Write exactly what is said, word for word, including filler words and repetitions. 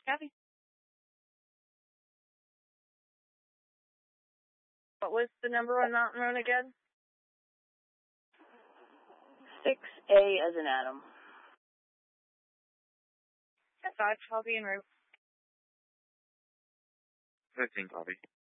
Copy. What was the number on Mountain Road again? six A as in Adam. Five, copy en route. fifteen, copy.